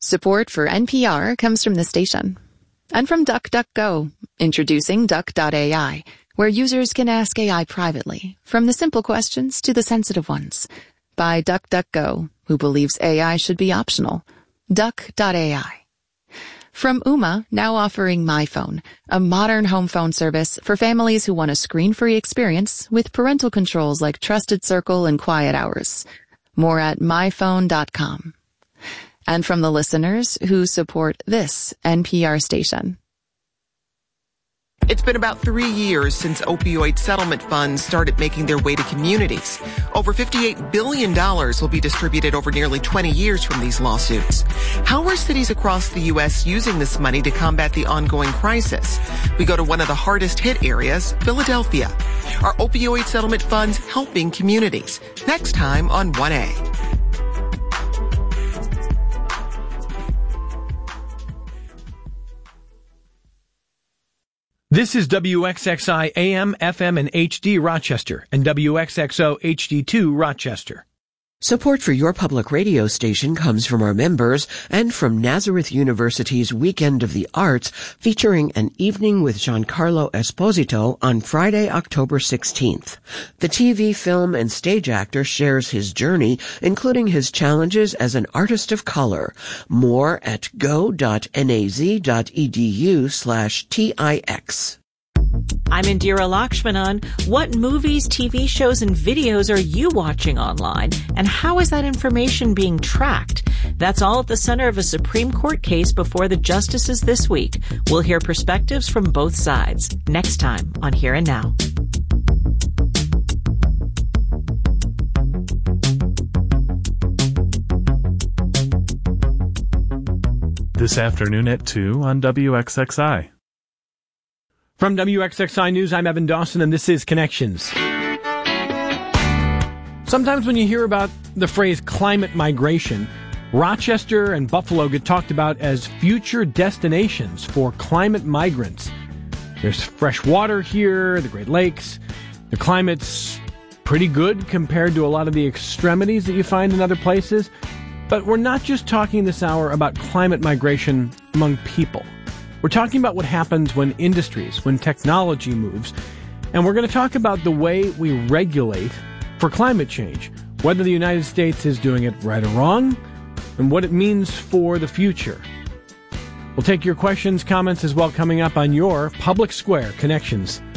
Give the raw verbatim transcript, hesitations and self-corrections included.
Support for N P R comes from the station. And from DuckDuckGo, introducing Duck dot A I, where users can ask A I privately, from the simple questions to the sensitive ones. By DuckDuckGo, who believes A I should be optional. Duck dot A I. From Ooma, now offering MyPhone, a modern home phone service for families who want a screen-free experience with parental controls like Trusted Circle and Quiet Hours. More at my phone dot com. And from the listeners who support this N P R station. It's been about three years since opioid settlement funds started making their way to communities. Over fifty-eight billion dollars will be distributed over nearly twenty years from these lawsuits. How are cities across the U S using this money to combat the ongoing crisis? We go to one of the hardest hit areas, Philadelphia. Are opioid settlement funds helping communities? Next time on one A. This is W X X I A M, F M, and H D Rochester, and W X X O H D two Rochester. Support for your public radio station comes from our members and from Nazareth University's Weekend of the Arts, featuring an evening with Giancarlo Esposito on Friday, October sixteenth. The T V, film, and stage actor shares his journey, including his challenges as an artist of color. More at go dot n a z dot e d u slash T I X. I'm Indira Lakshmanan. What movies, T V shows, and videos are you watching online? And how is that information being tracked? That's all at the center of a Supreme Court case before the justices this week. We'll hear perspectives from both sides next time on Here and Now. This afternoon at two on W X X I. From W X X I News, I'm Evan Dawson, and this is Connections. Sometimes when you hear about the phrase climate migration, Rochester and Buffalo get talked about as future destinations for climate migrants. There's fresh water here, the Great Lakes. The climate's pretty good compared to a lot of the extremities that you find in other places. But we're not just talking this hour about climate migration among people. We're talking about what happens when industries, when technology moves, and we're going to talk about the way we regulate for climate change, whether the United States is doing it right or wrong, and what it means for the future. We'll take your questions, comments as well coming up on your Public Square Connections.